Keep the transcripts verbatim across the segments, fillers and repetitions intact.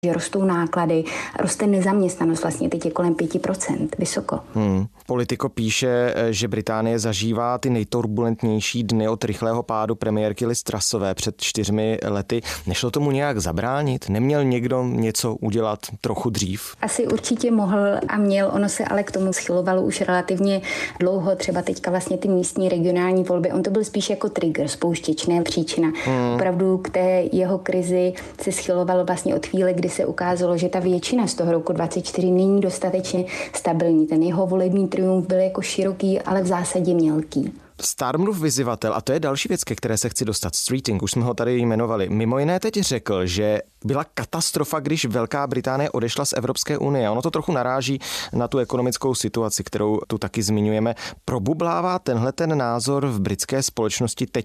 že rostou náklady, roste nezaměstnanost, vlastně teď je kolem pět procent, vysoko. Hmm. Politico píše, že Británie zažívá ty nejturbulentnější dny od rychlého pádu premiérky Liz Trussové před čtyřmi lety. Nešlo tomu nějak zabránit? Neměl někdo něco udělat trochu dřív? Asi určitě mohl a měl, ono se ale k tomu schylovalo už relativně dlouho, třeba teďka vlastně ty místní regionální volby. On to byl spíš jako trigger, spouštěč, ne příčina. Hmm. Opravdu k té jeho krizi se schylovalo vlastně od chvíle, kdy se ukázalo, že ta většina z toho roku dvacet čtyři není dostatečně stabilní. Ten jeho volební triumf byl jako široký, ale v zásadě mělký. Starmerův vyzývatel, a to je další věc, ke které se chci dostat, Streeting, už jsme ho tady jmenovali, mimo jiné teď řekl, že byla katastrofa, když Velká Británie odešla z Evropské unie. Ono to trochu naráží na tu ekonomickou situaci, kterou tu taky zmiňujeme. Probublává tenhle ten názor v britské společnosti teď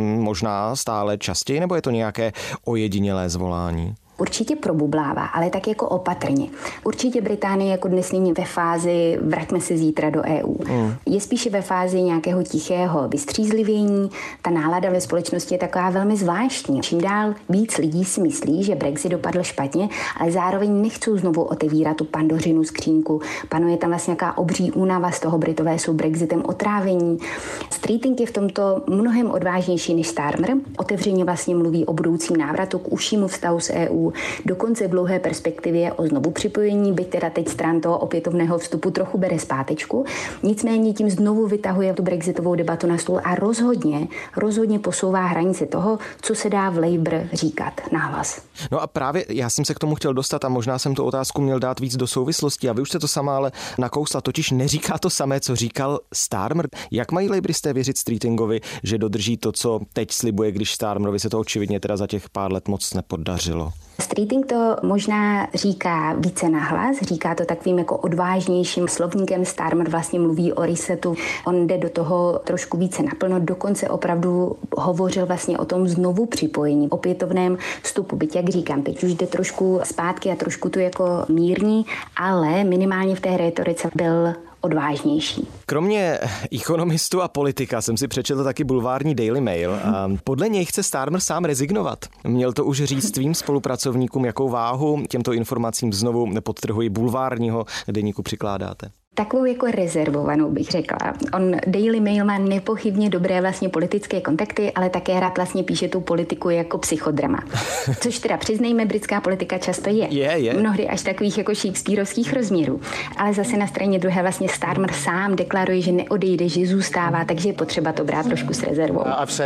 možná stále častěji, nebo je to nějaké ojedinělé zvolání? Určitě probublává, ale tak jako opatrně. Určitě Británie jako dnes není ve fázi vraťme se zítra do E U. Mm. Je spíše ve fázi nějakého tichého vystřízlivění. Ta nálada ve společnosti je taková velmi zvláštní. Čím dál víc lidí si myslí, že Brexit dopadl špatně, ale zároveň nechcou znovu otevírat tu Pandořinu skřínku. Panuje tam vlastně nějaká obří únava z toho, Britové jsou Brexitem otrávení. Streeting je v tomto mnohem odvážnější než Starmer. Otevřeně vlastně mluví o budoucím návratu k užšímu vztahu s E U. Dokonce v dlouhé perspektivě o znovu připojení, byť teda teď stran toho opětovného vstupu trochu bere zpátečku. Nicméně tím znovu vytahuje tu brexitovou debatu na stůl a rozhodně, rozhodně posouvá hranice toho, co se dá v Labour říkat nahlas. No a právě já jsem se k tomu chtěl dostat a možná jsem tu otázku měl dát víc do souvislosti a vy už jste to sama ale nakousla, totiž neříká to samé, co říkal Starmer. Jak mají Labouristé věřit Streetingovi, že dodrží to, co teď slibuje, když Starmerovi se to očividně teda za těch pár let moc nepodařilo? Streeting to možná říká více nahlas, říká to takovým jako odvážnějším slovníkem. Starmer vlastně mluví o resetu, on jde do toho trošku více naplno, dokonce opravdu hovořil vlastně o tom znovu připojení, opětovném vstupu, byť jak říkám, teď už jde trošku zpátky a trošku tu jako mírní, ale minimálně v té rétorice byl odvážnější. Kromě ekonomistů a politika jsem si přečetl taky bulvární Daily Mail a podle něj chce Starmer sám rezignovat. Měl to už říct svým spolupracovníkům, jakou váhu těmto informacím znovu nepodtrhuji bulvárního deníku přikládáte? Takovou jako rezervovanou bych řekla. On Daily Mail má nepochybně dobré vlastně politické kontakty, ale také rád vlastně píše tu politiku jako psychodrama. Což teda přiznejme, britská politika často je. Je, je. Mnohdy až takových jako shakespearovských rozměrů. Ale zase na straně druhé vlastně Starmer sám deklaruje, že neodejde, že zůstává, takže je potřeba to brát trošku s rezervou.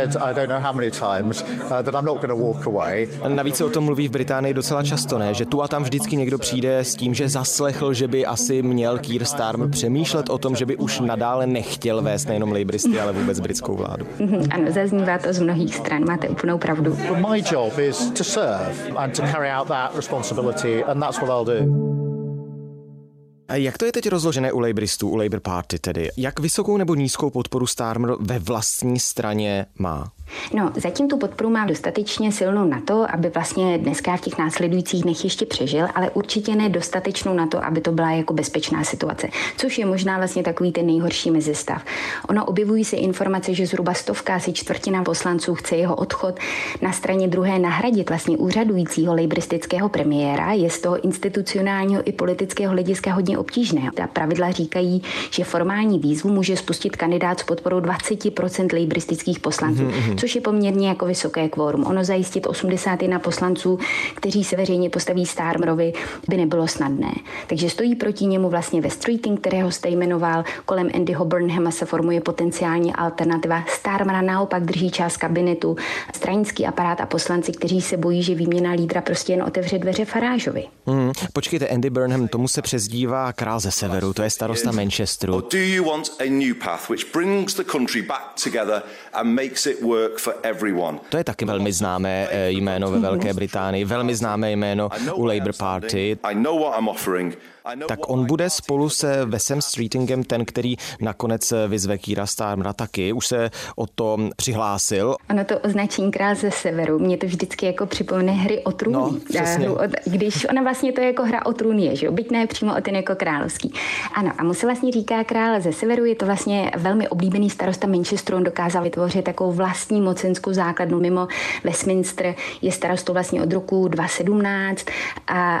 Navíc se o tom mluví v Británii docela často, ne? Že tu a tam vždycky někdo přijde s tím, že zaslechl, že by asi měl Keir Starmer přemýšlet o tom, že by už nadále nechtěl vést nejenom Labouristy, ale vůbec britskou vládu. Ano, zaznívá to z mnohých stran, máte úplnou pravdu. My job is to serve and to carry out that responsibility and that's what I'll do. A jak to je teď rozložené u Labouristů, u Labour Party tedy? Jak vysokou nebo nízkou podporu Starmer ve vlastní straně má? No, zatím tu podporu má dostatečně silnou na to, aby vlastně dneska v těch následujících dnech ještě přežil, ale určitě ne dostatečnou na to, aby to byla jako bezpečná situace, což je možná vlastně takový ten nejhorší mezistav. Ono objevují se informace, že zhruba stovka, asi čtvrtina poslanců chce jeho odchod. Na straně druhé nahradit vlastně úřadujícího labouristického premiéra je z toho institucionálního i politického hlediska hodně obtížné. Ta pravidla říkají, že formální výzvu může spustit kandidát s podporou dvacet procent labouristických poslanců. Mm-hmm. Což je poměrně jako vysoké kvórum. Ono zajistit osmdesát jedna poslanců, kteří se veřejně postaví Starmerovi, by nebylo snadné. Takže stojí proti němu vlastně ve Streeting, kterého jste jmenoval, kolem Andyho Burnhama se formuje potenciální alternativa. Starmera naopak drží část kabinetu, stranický aparát a poslanci, kteří se bojí, že výměna lídra prostě jen otevře dveře Farageovi. Hmm, počkejte, Andy Burnham, tomu se přezdívá král ze severu, to je starosta Manchesteru. Do you want a new path which brings the country back together and makes it work for everyone? To je taky velmi známé jméno ve Velké Británii, velmi známé jméno u Labour Party. I know what I'm offering. Tak on bude spolu se Wesem Streetingem ten, který nakonec vyzve Keira Starmera taky. Už se o to přihlásil. Ono to označení král ze severu, mě to vždycky jako připomene hry o trůny. No, přesně. Když ona vlastně to je jako hra o trůn je, že jo? Byť ne přímo o ten jako královský. Ano, a mu se vlastně říká král ze severu, je to vlastně velmi oblíbený starosta Manchesteru, on dokázal vytvořit takovou vlastní mocenskou základnu mimo Westminster, je starostou vlastně od roku dva tisíce sedmnáct a